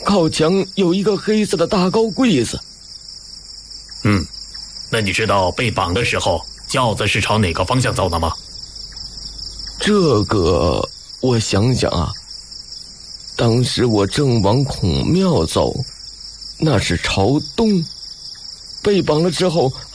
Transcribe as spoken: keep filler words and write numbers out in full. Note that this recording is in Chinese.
靠墙有一个黑色的大高柜子。 嗯，那你知道被绑的时候轿子是朝哪个方向走的吗？ 这个我想想啊，当时我正往孔庙走，那是朝东，被绑了之后